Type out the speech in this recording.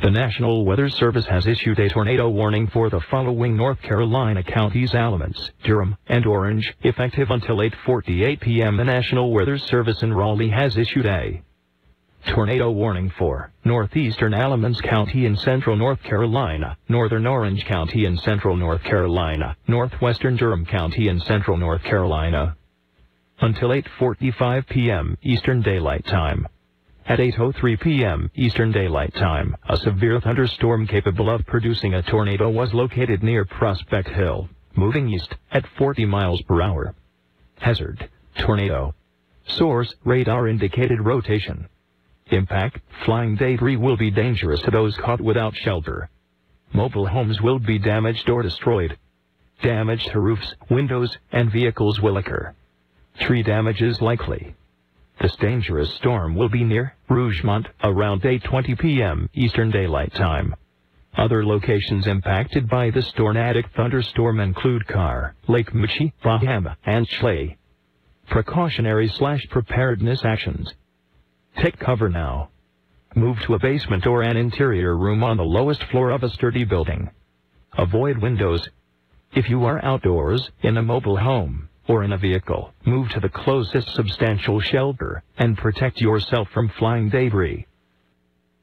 The National Weather Service has issued a tornado warning for the following North Carolina counties: Alamance, Durham, and Orange, effective until 8:48 p.m. The National Weather Service in Raleigh has issued a tornado warning for northeastern Alamance County in central North Carolina, northern Orange County in central North Carolina, northwestern Durham County in central North Carolina, until 8:45 p.m. Eastern Daylight Time. At 8:03 p.m. Eastern Daylight Time, a severe thunderstorm capable of producing a tornado was located near Prospect Hill, moving east at 40 miles per hour. Hazard: tornado. Source: radar indicated rotation. Impact: flying debris will be dangerous to those caught without shelter. Mobile homes will be damaged or destroyed. Damage to roofs, windows, and vehicles will occur. Tree damage is likely. This dangerous storm will be near Rougemont around 8:20 p.m. Eastern Daylight Time. Other locations impacted by this tornadic thunderstorm include Carr, Lake Muchie, Bahama, and Schley. Precautionary/preparedness actions. Take cover now. Move to a basement or an interior room on the lowest floor of a sturdy building. Avoid windows. If you are outdoors, in a mobile home, or in a vehicle, move to the closest substantial shelter and protect yourself from flying debris.